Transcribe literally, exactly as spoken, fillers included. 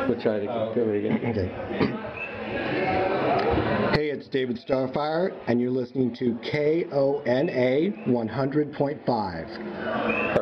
We'll try to Oh. do it again. Okay. Hey, it's David Starfire, and you're listening to K O N A one hundred point five.